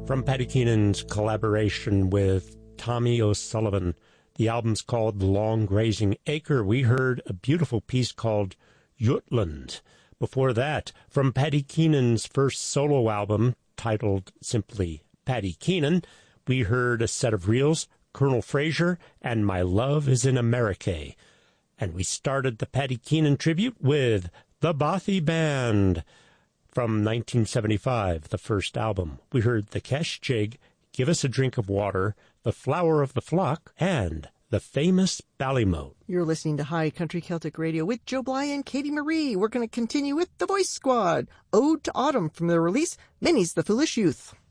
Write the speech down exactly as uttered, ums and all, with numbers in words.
From Paddy Keenan's collaboration with Tommy O'Sullivan, the album's called The Long Grazing Acre. We heard a beautiful piece called Jutland. Before that, from Paddy Keenan's first solo album, titled simply Paddy Keenan, we heard a set of reels, Colonel Fraser and My Love is in America. And we started the Paddy Keenan tribute with The Bothy Band. From nineteen seventy-five, the first album, we heard The Kesh Jig, Give Us a Drink of Water, The Flower of the Flock, and the famous Ballymote. You're listening to High Country Celtic Radio with Joe Bly and Katie Marie. We're going to continue with The Voice Squad, Ode to Autumn from their release, Minnie's the Foolish Youth.